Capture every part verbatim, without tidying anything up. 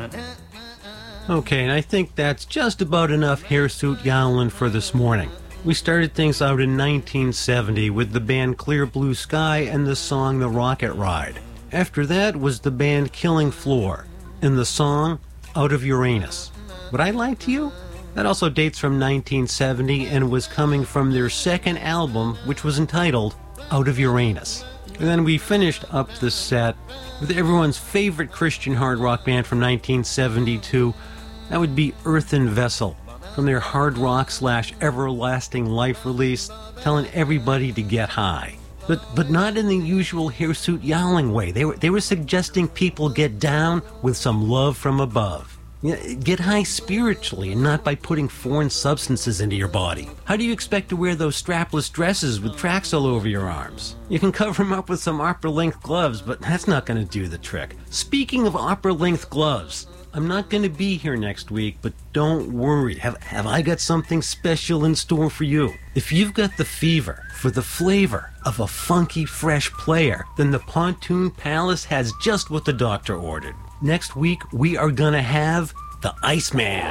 Okay, and I think that's just about enough hirsute yowling for this morning. We started things out in nineteen seventy with the band Clear Blue Sky and the song The Rocket Ride. After that was the band Killing Floor and the song Out of Uranus. Would I Lie to You? That also dates from nineteen seventy and was coming from their second album, which was entitled Out of Uranus. And then we finished up the set with everyone's favorite Christian hard rock band from nineteen seventy-two. That would be Earthen Vessel, from their hard rock slash everlasting life release, telling everybody to get high. But but not in the usual hirsute yowling way. They were they were suggesting people get down with some love from above. Get high spiritually and not by putting foreign substances into your body. How do you expect to wear those strapless dresses with tracks all over your arms? You can cover them up with some opera-length gloves, but that's not going to do the trick. Speaking of opera-length gloves, I'm not going to be here next week, but don't worry. Have, have I got something special in store for you? If you've got the fever for the flavor of a funky, fresh player, then the Pontoon Palace has just what the doctor ordered. Next week, we are going to have the Iceman.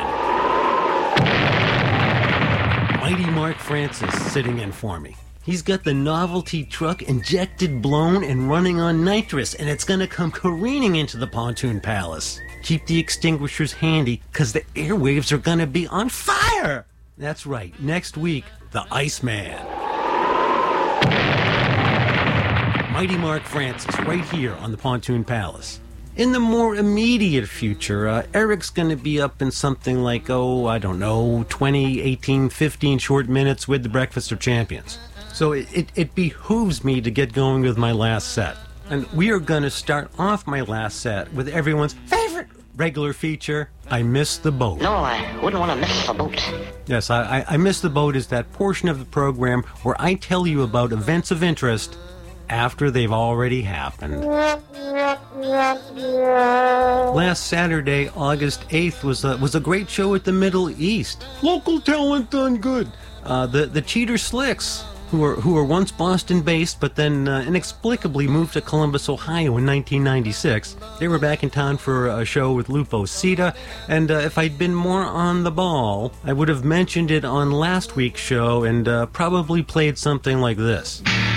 Mighty Mark Francis sitting in for me. He's got the novelty truck injected, blown, and running on nitrous, and it's going to come careening into the Pontoon Palace. Keep the extinguishers handy, because the airwaves are going to be on fire! That's right, next week, the Iceman. Mighty Mark Francis, right here on the Pontoon Palace. In the more immediate future, uh, Eric's going to be up in something like, oh, I don't know, twenty, eighteen, fifteen short minutes with the Breakfast of Champions. So it, it, it behooves me to get going with my last set. And we are going to start off my last set with everyone's favorite regular feature, I Miss the Boat. No, I wouldn't want to miss the boat. Yes, I, I, I Miss the Boat is that portion of the program where I tell you about events of interest after they've already happened. Last Saturday, August eighth, was a, was a great show at the Middle East. Local talent done good. Uh, the, the Cheater Slicks, who were, who were once Boston-based, but then uh, inexplicably moved to Columbus, Ohio in nineteen ninety-six. They were back in town for a show with Lupo Sita, and uh, if I'd been more on the ball, I would have mentioned it on last week's show and uh, probably played something like this.